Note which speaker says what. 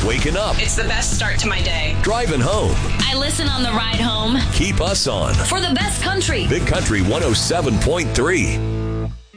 Speaker 1: Waking up,
Speaker 2: It's the best start to my day.
Speaker 1: driving home.
Speaker 3: I listen on the ride home
Speaker 1: Keep us on
Speaker 3: for the best country.
Speaker 1: Big Country 107.3.